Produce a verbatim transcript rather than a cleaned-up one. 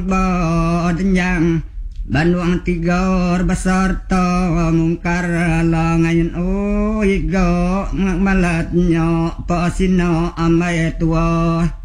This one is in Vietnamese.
Ba yang Banuang tigor besar to mungkar la ngayon o higo malat nyo pasino amay tuwa